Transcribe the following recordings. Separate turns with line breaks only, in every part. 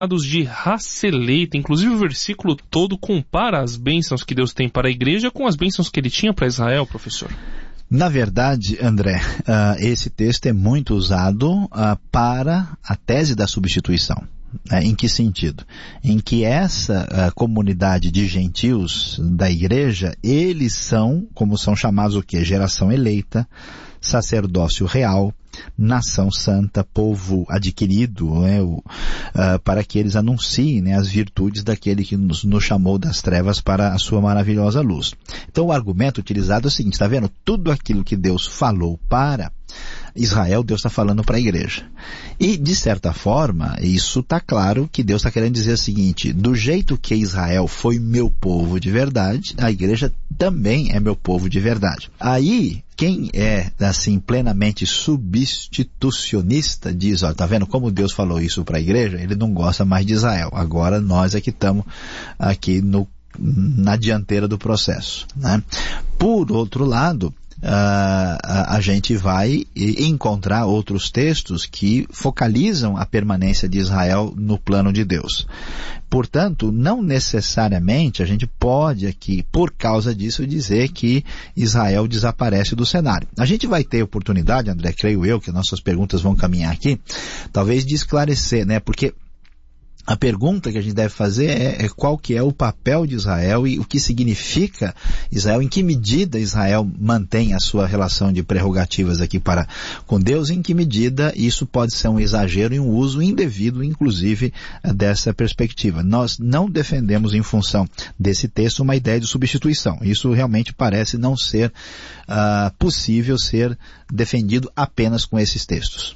de raça eleita. Inclusive o versículo todo compara as bênçãos que Deus tem para a igreja com as bênçãos que ele tinha para Israel, professor.
Na verdade, André, esse texto é muito usado para a tese da substituição. Em que sentido? Em que essa comunidade de gentios da igreja, eles são, como são chamados o quê? Geração eleita, sacerdócio real, nação santa, povo adquirido, para que eles anunciem as virtudes daquele que nos chamou das trevas para a sua maravilhosa luz. Então o argumento utilizado é o seguinte, está vendo? Tudo aquilo que Deus falou para Israel, Deus está falando para a igreja. E, de certa forma, isso está claro que Deus está querendo dizer o seguinte, do jeito que Israel foi meu povo de verdade, a igreja também é meu povo de verdade. Aí, quem é, assim, plenamente substitucionista diz, tá vendo como Deus falou isso para a igreja? Ele não gosta mais de Israel. Agora nós é que estamos aqui na dianteira do processo, né? Por outro lado, a gente vai encontrar outros textos que focalizam a permanência de Israel no plano de Deus. Portanto, não necessariamente a gente pode aqui, por causa disso, dizer que Israel desaparece do cenário. A gente vai ter oportunidade, André, creio eu, que nossas perguntas vão caminhar aqui, talvez de esclarecer, né? Porque a pergunta que a gente deve fazer é qual que é o papel de Israel e o que significa Israel, em que medida Israel mantém a sua relação de prerrogativas aqui com Deus, e em que medida isso pode ser um exagero e um uso indevido, inclusive, dessa perspectiva. Nós não defendemos em função desse texto uma ideia de substituição. Isso realmente parece não ser possível ser defendido apenas com esses textos.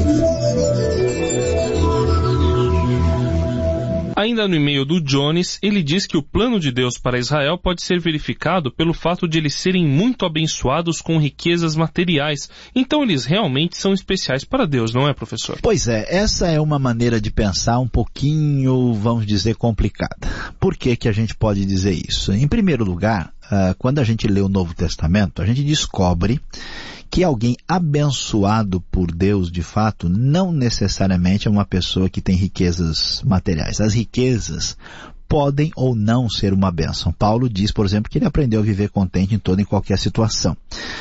Ainda no e-mail do Jones, ele diz que o plano de Deus para Israel pode ser verificado pelo fato de eles serem muito abençoados com riquezas materiais. Então eles realmente são especiais para Deus, não é, professor?
Pois é, essa é uma maneira de pensar um pouquinho, vamos dizer, complicada. Por que a gente pode dizer isso? Em primeiro lugar, quando a gente lê o Novo Testamento, a gente descobre que alguém abençoado por Deus, de fato, não necessariamente é uma pessoa que tem riquezas materiais. As riquezas podem ou não ser uma bênção. Paulo diz, por exemplo, que ele aprendeu a viver contente em toda e qualquer situação.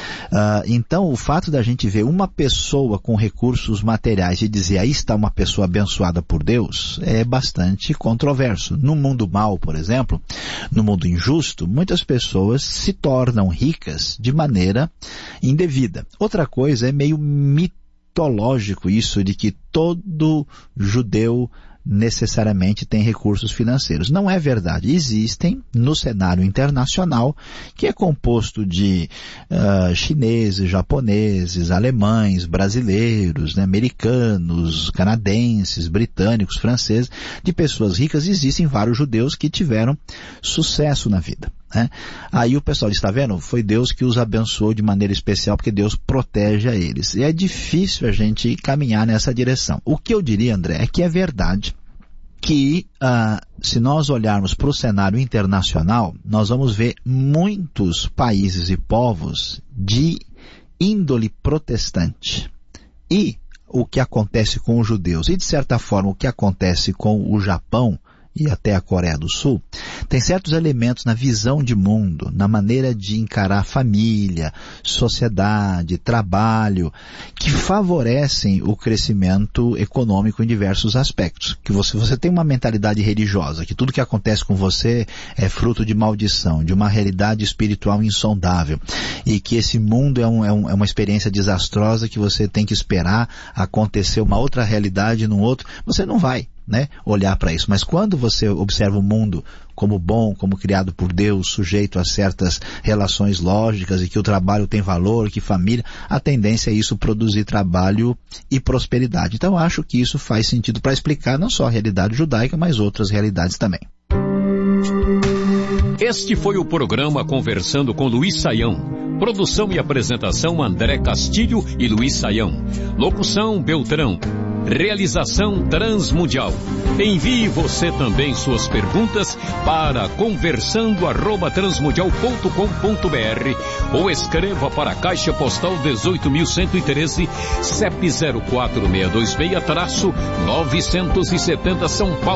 Então, o fato da gente ver uma pessoa com recursos materiais e dizer, aí está uma pessoa abençoada por Deus, é bastante controverso. No mundo mal, por exemplo, no mundo injusto, muitas pessoas se tornam ricas de maneira indevida. Outra coisa é meio mitológico isso de que todo judeu necessariamente tem recursos financeiros. Não é verdade. Existem no cenário internacional, que é composto de chineses, japoneses, alemães, brasileiros, americanos, canadenses, britânicos, franceses, de pessoas ricas. Existem vários judeus que tiveram sucesso na vida. Aí o pessoal diz, está vendo? Foi Deus que os abençoou de maneira especial, porque Deus protege a eles. E é difícil a gente caminhar nessa direção. O que eu diria, André, é que é verdade que se nós olharmos para o cenário internacional, nós vamos ver muitos países e povos de índole protestante. E o que acontece com os judeus, e de certa forma o que acontece com o Japão, e até a Coreia do Sul, tem certos elementos na visão de mundo, na maneira de encarar família, sociedade, trabalho, que favorecem o crescimento econômico em diversos aspectos. Que você tem uma mentalidade religiosa, que tudo que acontece com você é fruto de maldição, de uma realidade espiritual insondável, e que esse mundo é uma experiência desastrosa que você tem que esperar acontecer uma outra realidade num outro, você não vai olhar para isso. Mas quando você observa o mundo como bom, como criado por Deus, sujeito a certas relações lógicas e que o trabalho tem valor, que família, a tendência é isso produzir trabalho e prosperidade. Então eu acho que isso faz sentido para explicar não só a realidade judaica, mas outras realidades também.
Este foi o programa Conversando com Luiz Saião. Produção e apresentação André Castilho e Luiz Saião. Locução Beltrão. Realização Transmundial. Envie você também suas perguntas para conversando@transmundial.com.br ou escreva para a Caixa Postal 18.113, CEP 04626-970 São Paulo.